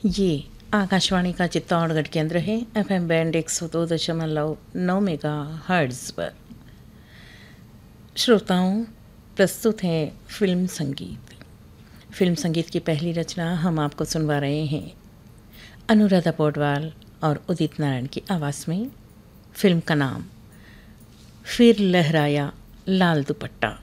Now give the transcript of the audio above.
ये आकाशवाणी का चित्तौड़गढ़ केंद्र है। एफएम बैंड 102.9 मेगा हर्ट्ज पर। श्रोताओं, प्रस्तुत है फिल्म संगीत। फिल्म संगीत की पहली रचना हम आपको सुनवा रहे हैं अनुराधा पौडवाल और उदित नारायण की आवाज़ में। फिल्म का नाम फिर लहराया लाल दुपट्टा।